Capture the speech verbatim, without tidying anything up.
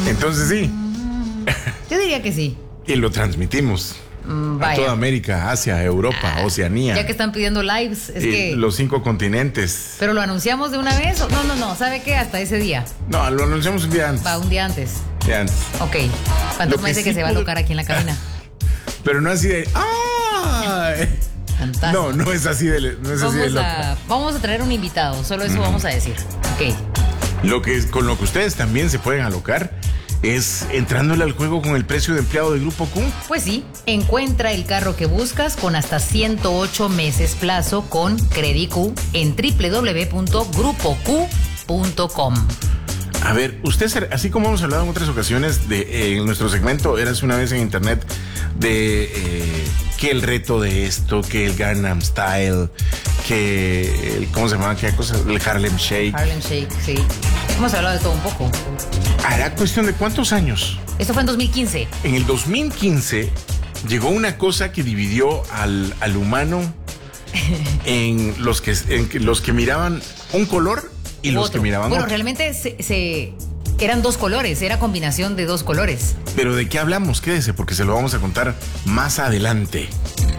Entonces sí. Yo diría que sí. Y lo transmitimos. Mm, a toda América, Asia, Europa, ah, Oceanía. Ya que están pidiendo lives, es que... Los cinco continentes. ¿Pero lo anunciamos de una vez? No, no, no, ¿sabe qué? Hasta ese día. No, lo anunciamos un día antes. Va, un día antes. Día antes. Ok. Fantasma dice que, sí que se va a alocar aquí en la cabina. Pero no así de... ¡Ah! Fantástico. No, no es así de, no es vamos, así de loco. a, vamos a traer un invitado, solo eso mm. vamos a decir. Ok. Lo que, con lo que ustedes también se pueden alocar es entrándole al juego con el precio de empleado de Grupo Q. Pues sí, encuentra el carro que buscas con hasta ciento ocho meses plazo con Credit Q en doble u doble u doble u punto grupo q punto com. A ver, usted, así como hemos hablado en otras ocasiones de eh, en nuestro segmento Érase una vez en internet, de eh, que el reto de esto, que el Gangnam Style, que el, ¿cómo se llama? ¿Qué cosa? El Harlem Shake. Harlem Shake, sí. Hemos hablado de todo un poco. ¿Hará cuestión de cuántos años? Esto fue en dos mil quince. En el dos mil quince llegó una cosa que dividió al, al humano en los que, en los que miraban un color y los otro. que miraban bueno, otro. realmente se, se eran dos colores, era combinación de dos colores. Pero ¿de qué hablamos? Quédese porque se lo vamos a contar más adelante.